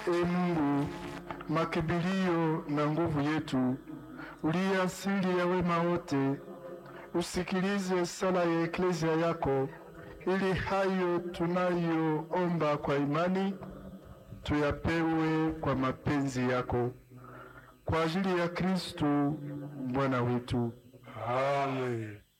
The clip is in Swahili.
E Mungu, makimbilio na nguvu yetu, uliye asili ya wema wote, usikilize sala ya eklezia yako, ili hayo tunayoomba kwa imani tuyapewe kwa mapenzi yako, kwa ajili ya Kristo Bwana wetu. Amen.